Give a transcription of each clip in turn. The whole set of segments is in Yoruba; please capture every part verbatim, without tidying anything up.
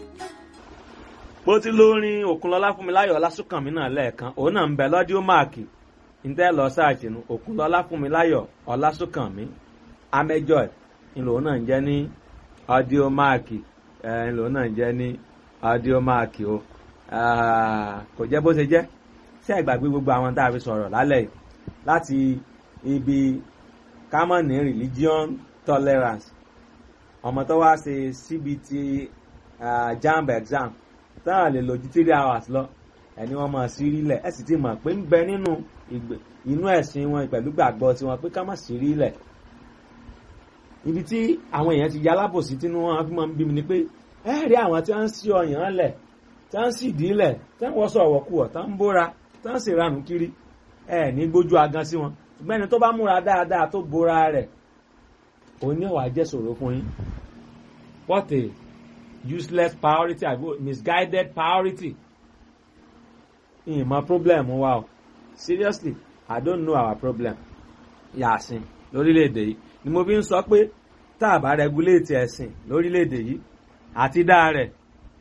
bó ti lórin Òkúnlọ́lá Fúnmiláyọ̀ Ọlásùnkànmí náà lẹ́ẹ̀kan òun náà ń bẹ lọ́díò máàkì ntẹ́ lọ sáàtì nu Òkúnlọ́lá Fúnmiláyọ̀ Ọlásùnkànmí Amajoy ńlò náà ń jẹ́ ní ọdíò máàkì ńlò náà ń jẹ́ ní ọdíò máàkì o kò jẹ́ bó ṣe jẹ́ ṣé ìgbàgbé gbogbo àwọn tá a fi sọ̀rọ̀ lálẹ́ yìí láti ibi common religion tolerance ọmọ tó wá ṣe C B T uh, jamb exam táà lè lò ju three hours lọ ẹni wọ́n máa sí rílẹ̀ ẹ sì ti mọ̀ pé ń bẹ nínú inú ẹ̀sìn wọn pẹ̀lú gbàgbọ́ tiwọn pé ká má sí rílẹ̀ ibi tí àwọn èèyàn ti ya alábòsí tí wọ́n fi máa ń bí mi ni pé ẹ rí àwọn tí wọ́n ń sí ọyàn lẹ̀ tí wọ́n ń sì dílẹ̀ tí wọ́n sọ ọ̀wọ́kùwọ̀ tí wọ́n ń bóra tí wọ́n sì ranù kiri ẹ ní gbójú agan sí wọn ṣùgbọ́n ẹni tó bá múra dáadáa tó bóra rẹ̀ òun ní ọ̀wà jẹ́ ṣòro fún yín. What a useless priority, misguided priority. In my problem, wow. Seriously, I don't know our problem. Yasin, lórílẹ̀-èdè yìí. Ni mo fi ń sọ pé tá a bá regulate ẹ̀sìn lórílẹ̀-èdè yìí, àti dá rẹ̀,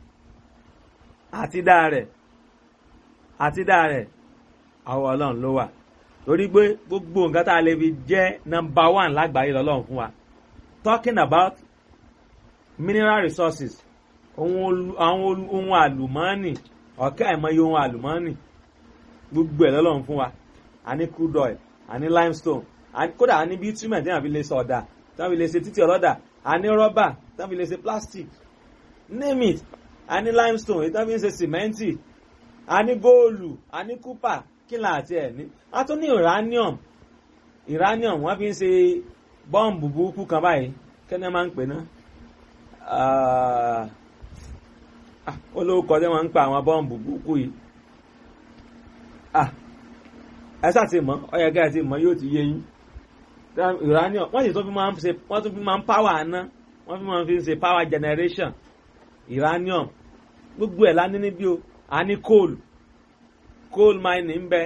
àti dá rẹ̀, àti dá rẹ̀, àwọn Ọlọ́run ló wà. Torí pé gbogbo nǹkan tá a lè fi jẹ́ number one lágbàáyé lọ́lọ́run fún wa. Talking about mineral resources àwọn ohun àlùmọ́ọ́nì ọ̀kẹ́ àìmọye ohun àlùmọ́ọ́nì gbogbo ẹ̀ lọ́lọ́run fún wa a ní crude oil a ní limestone kódà a ní bitumen tí wọ́n fi lè ṣe ọ̀dà tí wọ́n fi lè ṣe títì ọlọ́dà a ní rọ́bà tí wọ́n fi lè ṣe plastic name it a ní limestone tí wọ́n fi ń ṣe sìmẹ́ǹtì a ní góòlù a ní kúpà kí là àti ẹ̀ ní a tún ní uranium uranium wọ́n fi ń ṣe bọ́ǹbù burúkú kan báyìí kẹ́ni máa ń pè náà olóòkọ́ tí wọ́n ń pa àwọn bọ́ǹbù burúkú yìí ẹ̀sà ti mọ̀ ọ̀yẹ̀gá ti mọ̀ yóò ti yé yín uranium wọ́n sì tó fi máa ń ṣe wọ́n tó fi máa ń power aná wọ́n fi máa ń fi ṣe power generation uranium gbogbo ẹ̀ lání níbí o a ní coal coal mining ń bẹ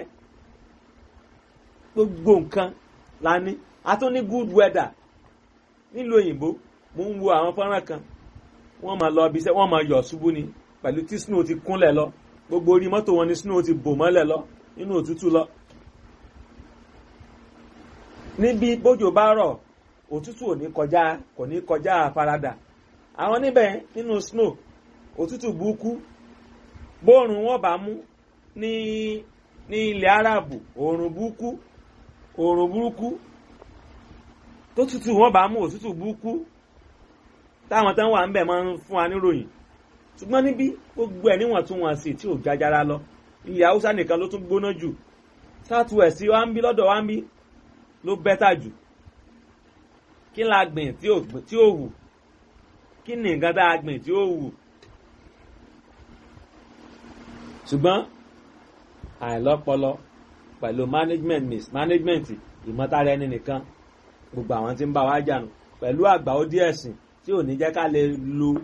gbogbo nǹkan lání a tún ní good weather nílùú òyìnbó mo ń wo àwọn fọ́nrán kan wọ́n máa lọ ibi iṣẹ́ wọ́n máa yọ̀ ṣubú ni pẹ̀lú tí snow ti kúnlẹ̀ lọ gbogbo orí mọ́tò wọn ni snow ti bò mọ́lẹ̀ lọ nínú òtútù lọ. níbi bójò bá rọ̀ òtútù ò ní kọjá kò ní kọjá àfaradà àwọn níbẹ̀ nínú snow òtútù burúkú bóòrùn wọn bá mú ní ní ilẹ̀ Árábù òòrùn burúkú òòrùn burúkú tó tútù wọn bá mú òtútù burúkú táwọn tán wà ń bẹ̀ máa ń fún wa níròyìn ṣùgbọ́n níbí gbogbo ẹ̀ níwọ̀ntúnwọ̀nsì tí ò jájára lọ ilẹ̀ Haúsá nìkan ló tún gbóná jù South West wa ń bí lọ́dọ̀ wa ń bí ló bẹ́tà jù kí la gbìn tí ò hù kí ni nǹkan tá a gbìn tí ó hù ṣùgbọ́n àìlọ́pọlọ pẹ̀lú management mismanagement ìmọ̀tara ẹni nìkan gbogbo àwọn tí ń bá wa jà nù pẹ̀lú àgbà ó díẹ̀ sìn tí ò ní jẹ́ ká lè lo